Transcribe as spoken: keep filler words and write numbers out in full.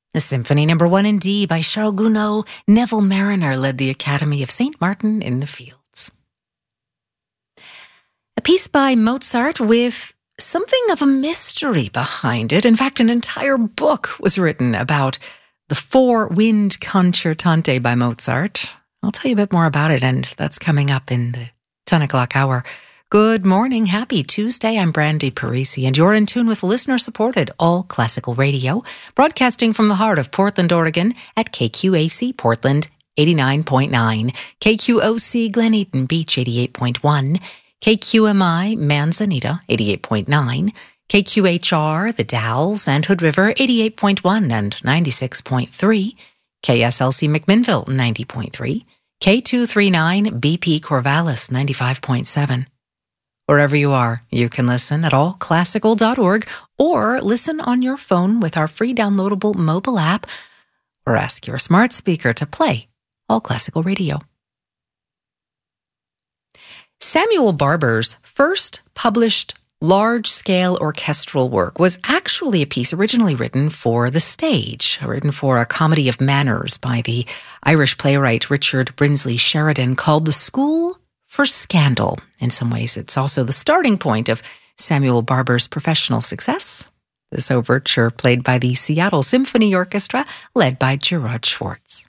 The Symphony Number One in D by Charles Gounod. Neville Mariner led the Academy of Saint Martin in the Fields. A piece by Mozart with something of a mystery behind it. In fact, an entire book was written about the Four-Wind Concertante by Mozart. I'll tell you a bit more about it, and that's coming up in the ten o'clock hour. Good morning. Happy Tuesday. I'm Brandy Parisi, and you're in tune with listener-supported All Classical Radio, broadcasting from the heart of Portland, Oregon at K Q A C Portland eighty-nine point nine, K Q O C Glen Eaton Beach eighty-eight point one, K Q M I Manzanita eighty-eight point nine, K Q H R The Dalles and Hood River eighty-eight point one and ninety-six point three, K S L C McMinnville ninety point three, K two thirty-nine B P Corvallis ninety-five point seven. Wherever you are, you can listen at all classical dot org or listen on your phone with our free downloadable mobile app, or ask your smart speaker to play All Classical Radio. Samuel Barber's first published large-scale orchestral work was actually a piece originally written for the stage, written for a comedy of manners by the Irish playwright Richard Brinsley Sheridan, called The School for Scandal. In some ways, it's also the starting point of Samuel Barber's professional success. This overture played by the Seattle Symphony Orchestra, led by Gerard Schwartz.